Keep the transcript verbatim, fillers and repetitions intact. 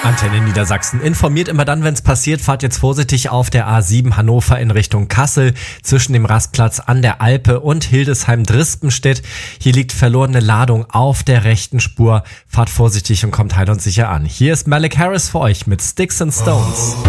Antenne Niedersachsen informiert immer dann, wenn es passiert. Fahrt jetzt vorsichtig auf der A sieben Hannover in Richtung Kassel zwischen dem Rastplatz an der Alpe und Hildesheim-Drispenstedt. Hier liegt verlorene Ladung auf der rechten Spur. Fahrt vorsichtig und kommt heil und sicher an. Hier ist Malik Harris für euch mit Sticks and Stones.